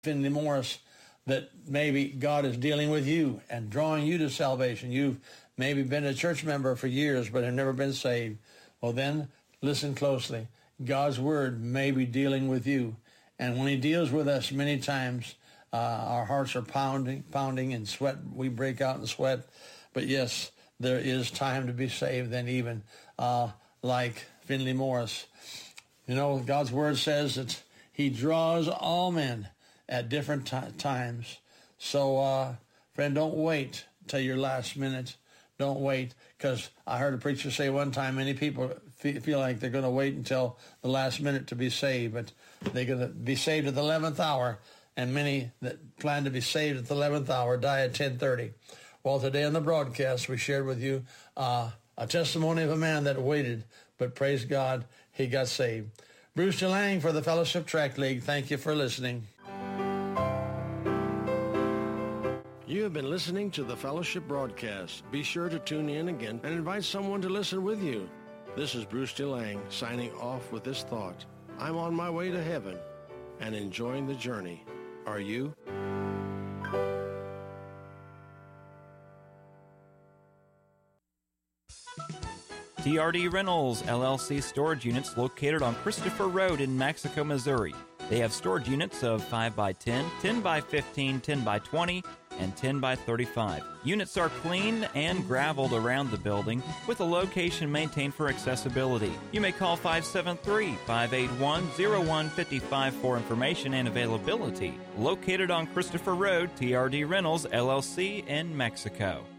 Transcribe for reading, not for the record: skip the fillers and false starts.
Finley Morris, that maybe God is dealing with you and drawing you to salvation. You've maybe been a church member for years but have never been saved. Well, then listen closely. God's word may be dealing with you. And when he deals with us many times, our hearts are pounding and sweat. We break out in sweat. But yes, there is time to be saved then, even like Finley Morris. You know, God's word says that he draws all men at different times. So, friend, don't wait till your last minute. Don't wait, because I heard a preacher say one time, many people feel like they're going to wait until the last minute to be saved, but they're going to be saved at the 11th hour, and many that plan to be saved at the 11th hour die at 10:30. Well, today on the broadcast, we shared with you a testimony of a man that waited, but praise God, he got saved. Bruce DeLang for the Fellowship Tract League. Thank you for listening. You have been listening to the Fellowship broadcast. Be sure to tune in again and invite someone to listen with you. This is Bruce DeLang signing off with this thought. I'm on my way to heaven and enjoying the journey. Are you? TRD Rentals, LLC storage units located on Christopher Road in Mexico, Missouri. They have storage units of 5x10, 10x15, 10x20, and 10x35. Units are cleaned and graveled around the building with a location maintained for accessibility. You may call 573-581-0155 for information and availability. Located on Christopher Road, TRD Rentals, LLC in Mexico.